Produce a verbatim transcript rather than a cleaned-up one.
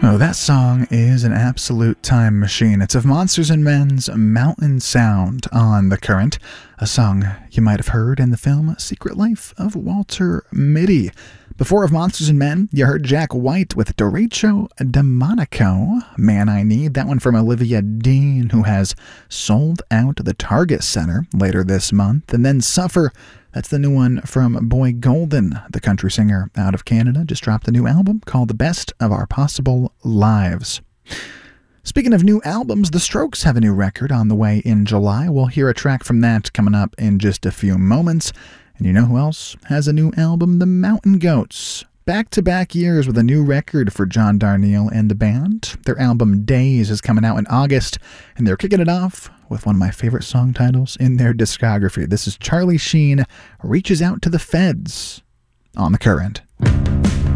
Oh, that song is an absolute time machine. It's of Monsters and Men's Mountain Sound on The Current, a song you might have heard in the film Secret Life of Walter Mitty. Before of Monsters and Men, you heard Jack White with Derecho Demonico, Man I Need, that one from Olivia Dean, who has sold out the Target Center later this month. And then Suffer, that's the new one from Boy Golden, the country singer out of Canada, just dropped a new album called The Best of Our Possible Lives. Speaking of new albums, The Strokes have a new record on the way in July. We'll hear a track from that coming up in just a few moments. And you know who else has a new album? The Mountain Goats. Back-to-back years with a new record for John Darnielle and the band. Their album Days is coming out in August, and they're kicking it off with one of my favorite song titles in their discography. This is Charlie Sheen, Reaches Out to the Feds on The Current.